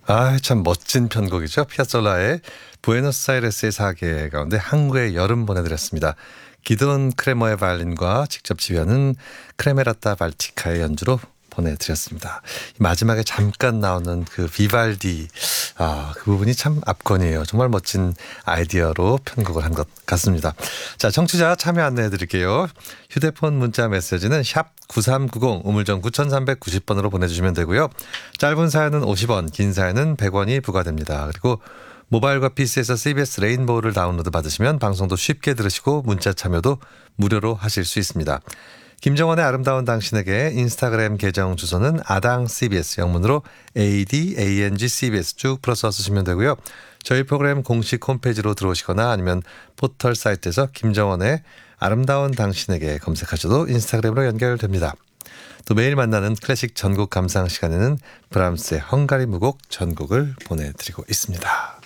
아, 참 멋진 편곡이죠. 피아솔라의 부에노스아이레스의 사계 가운데 항구의 여름 보내드렸습니다. 기돈 크레머의 바이올린과 직접 지휘하는 크레메라타 발티카의 연주로 보내드렸습니다. 마지막에 잠깐 나오는 그 비발디, 그 부분이 참 압권이에요. 정말 멋진 아이디어로 편곡을 한 것 같습니다. 자, 청취자 참여 안내해 드릴게요. 휴대폰 문자 메시지는 샵 9390 우물정 9390번으로 보내주시면 되고요. 짧은 사연은 50원, 긴 사연은 100원이 부과됩니다. 그리고 모바일과 PC에서 CBS 레인보우를 다운로드 받으시면 방송도 쉽게 들으시고 문자 참여도 무료로 하실 수 있습니다. 김정원의 아름다운 당신에게 인스타그램 계정 주소는 아당 CBS 영문으로 ADANG CBS 쭉 풀어서 쓰시면 되고요. 저희 프로그램 공식 홈페이지로 들어오시거나 아니면 포털 사이트에서 김정원의 아름다운 당신에게 검색하셔도 인스타그램으로 연결됩니다. 또 매일 만나는 클래식 전곡 감상 시간에는 브람스의 헝가리 무곡 전곡을 보내드리고 있습니다.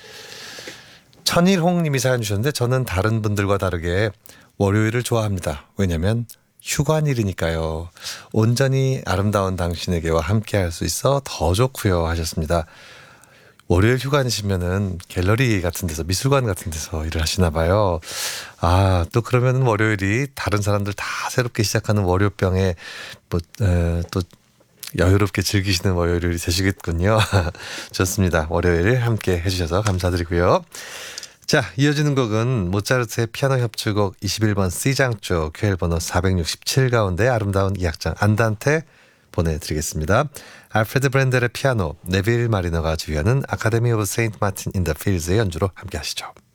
천일홍 님이 사연 주셨는데 저는 다른 분들과 다르게 월요일을 좋아합니다. 왜냐하면 휴관일이니까요. 온전히 아름다운 당신에게와 함께 할 수 있어 더 좋고요 하셨습니다. 월요일 휴관이시면은 갤러리 같은 데서 미술관 같은 데서 일을 하시나 봐요. 또 그러면은 월요일이 다른 사람들 다 새롭게 시작하는 월요병에 또 여유롭게 즐기시는 월요일이 되시겠군요. 좋습니다. 월요일 함께 해주셔서 감사드리고요. 자, 이어지는 곡은 모차르트의 피아노 협주곡 21번 C장조 QL 번호 467 가운데 아름다운 이 악장 안단테 보내드리겠습니다. 알프레드 브렌델의 피아노, 네빌 마리너가 지휘하는 아카데미 오브 세인트 마틴 인 더 필즈의 연주로 함께 하시죠.